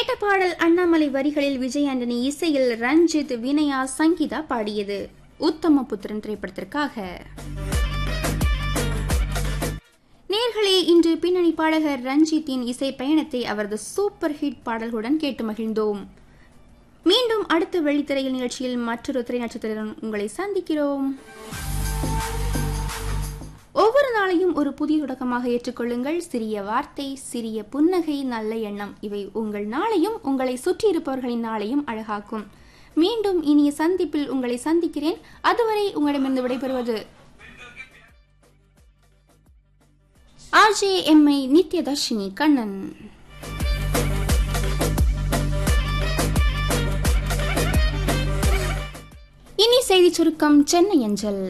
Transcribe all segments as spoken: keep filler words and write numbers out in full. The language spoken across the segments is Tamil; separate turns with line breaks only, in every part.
கேட்ட பாடல் அண்ணாமலை வரிகளில் விஜய் ஆண்டனி இசையில் ரஞ்சித், வினயா, சங்கீதா பாடியது. உத்தம புத்திரன் திரைப்படத்திற்காக. நேர்களே, இன்று பின்னணி பாடகர் ரஞ்சித்தின் இசை பயணத்தை அவரது சூப்பர் ஹிட் பாடல்களுடன் கேட்டு மகிழ்ந்தோம். மீண்டும் அடுத்த வெள்ளித்திரையில் நிகழ்ச்சியில் மற்றொரு திரை நட்சத்திரம் உங்களை சந்திக்கிறோம். ஒவ்வொரு நாளையும் ஒரு புதிய தொடக்கமாக ஏற்றுக்கொள்ளுங்கள். சிறிய வார்த்தை, சிறிய புன்னகை, நல்ல எண்ணம், இவை உங்கள் நாளையும் உங்களை சுற்றி இருப்பவர்களின் நாளையும் அழகாக்கும். மீண்டும் இனிய சந்திப்பில் உங்களை சந்திக்கிறேன். அதுவரை உங்களிடமிருந்து விடைபெறுவது ஆர்ஜே எம்ஐ நித்யதர்ஷினி கண்ணன். இனி செய்தி சுருக்கம் சென்னை அஞ்சல்.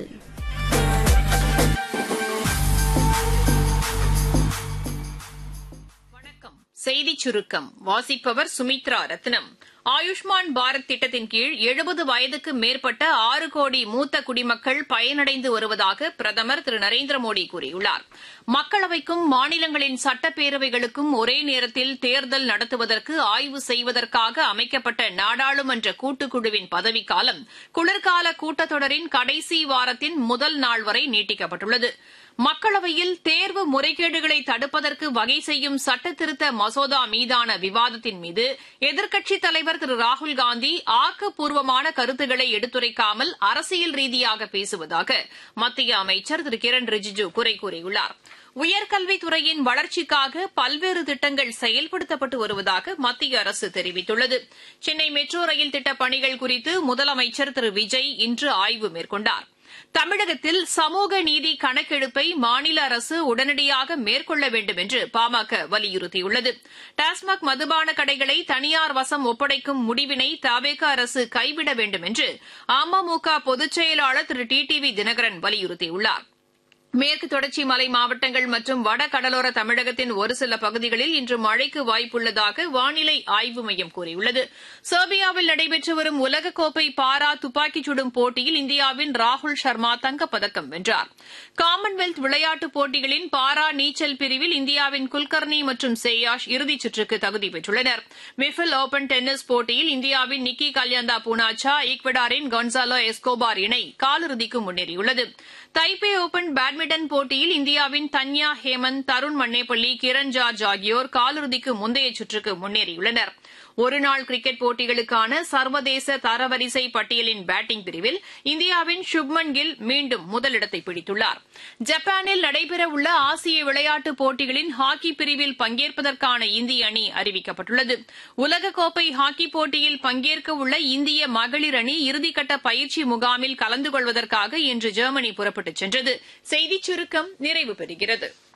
செய்திச் சுருக்கம் வாசிப்பவர் சுமித்ரா ரத்னம். ஆயுஷ்மான் பாரத் திட்டத்தின் கீழ் எழுபது வயதுக்கு மேற்பட்ட ஆறு கோடி மூத்த குடிமக்கள் பயனடைந்து வருவதாக பிரதமர் திரு நரேந்திர மோடி கூறியுள்ளார். மக்களவைக்கும் மாநிலங்களின் சட்டப்பேரவைகளுக்கும் ஒரே நேரத்தில் தேர்தல் நடத்துவதற்கு ஆய்வு செய்வதற்காக அமைக்கப்பட்ட நாடாளுமன்ற கூட்டுக்குழுவின் பதவிக்காலம் குளிர்கால கூட்டத்தொடரின் கடைசி வாரத்தின் முதல் நாள் வரை நீட்டிக்கப்பட்டுள்ளது. மக்களவையில் தேர்வு முறைகேடுகளை தடுப்பதற்கு வகை செய்யும் சட்டத்திருத்த மசோதா மீதான விவாதத்தின் மீது எதிர்க்கட்சித் தலைவர் திரு ராகுல்காந்தி ஆக்கப்பூர்வமான கருத்துக்களை எடுத்துரைக்காமல் அரசியல் ரீதியாக பேசுவதாக மத்திய அமைச்சர் திரு கிரண் ரிஜிஜு குறை கூறியுள்ளார். உயர்கல்வித்துறையின் வளர்ச்சிக்காக பல்வேறு திட்டங்கள் செயல்படுத்தப்பட்டு வருவதாக மத்திய அரசு தெரிவித்துள்ளது. சென்னை மெட்ரோ ரயில் திட்டப் பணிகள் குறித்து முதலமைச்சர் திரு விஜய் இன்று ஆய்வு மேற்கொண்டார். தமிழகத்தில் சமூக நீதி கணக்கெடுப்பை மாநில அரசு உடனடியாக மேற்கொள்ள வேண்டும் என்று பாமக வலியுறுத்தியுள்ளது. டாஸ்மாக் மதுபான கடைகளை தனியார் வசம் ஒப்படைக்கும் முடிவினை தவேக அரசு கைவிட வேண்டும் என்று அமமுக பொதுச் செயலாளர் திரு டி டி வி தினகரன் வலியுறுத்தியுள்ளார். மேற்கு தொடர்ச்சி மலை மாவட்டங்கள் மற்றும் வட கடலோர தமிழகத்தின் ஒரு சில பகுதிகளில் இன்று மழைக்கு வாய்ப்புள்ளதாக வானிலை ஆய்வு மையம் கூறியுள்ளது. செர்பியாவில் நடைபெற்று வரும் உலகக்கோப்பை பாரா துப்பாக்கிச் சுடும் போட்டியில் இந்தியாவின் ராகுல் சர்மா தங்கப்பதக்கம் வென்றார். காமன்வெல்த் விளையாட்டுப் போட்டிகளின் பாரா நீச்சல் பிரிவில் இந்தியாவின் குல்கர்னி மற்றும் சேயாஷ் இறுதிச் சுற்றுக்கு தகுதி பெற்றுள்ளனர். மிஃபில் ஓபன் டென்னிஸ் போட்டியில் இந்தியாவின் நிக்கி கல்யாந்தா பூனாச்சா, ஈக்வடாரின் கொன்சாலோ எஸ்கோபார் இணை காலிறுதிக்கு முன்னேறியுள்ளது. தைபே ஓபன் பேட்மிண்டன் போட்டியில் இந்தியாவின் தன்யா ஹேமந்த், தருண் மன்னேப்பள்ளி, கிரண் ஜார்ஜ் ஆகியோர் காலிறுதிக்கு முந்தைய சுற்றுக்கு முன்னேறியுள்ளனர். ஒருநாள் கிரிக்கெட் போட்டிகளுக்கான சர்வதேச தரவரிசை பட்டியலின் பேட்டிங் பிரிவில் இந்தியாவின் சுப்மன் கில் மீண்டும் முதலிடத்தை பிடித்துள்ளார். ஜப்பானில் நடைபெறவுள்ள ஆசிய விளையாட்டுப் போட்டிகளின் ஹாக்கி பிரிவில் பங்கேற்பதற்கான இந்திய அணி அறிவிக்கப்பட்டுள்ளது. உலகக்கோப்பை ஹாக்கிப் போட்டியில் பங்கேற்கவுள்ள இந்திய மகளிர் அணி இறுதிக்கட்ட பயிற்சி முகாமில் கலந்து கொள்வதற்காக இன்று ஜெர்மனி புறப்பட்டுச் சென்றது. செய்திச் சுருக்கம் நிறைவு பெறுகிறது.